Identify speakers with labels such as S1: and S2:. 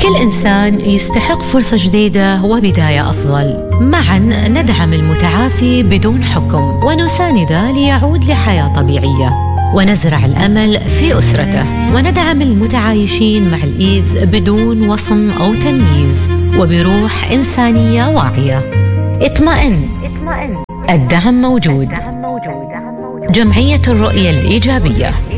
S1: كل إنسان يستحق فرصة جديدة وبداية أفضل. معاً ندعم المتعافي بدون حكم ونسانده ليعود لحياة طبيعية، ونزرع الأمل في أسرته، وندعم المتعايشين مع الإيدز بدون وصم أو تمييز وبروح إنسانية واعية. اطمئن، الدعم موجود. جمعية الرؤية الإيجابية.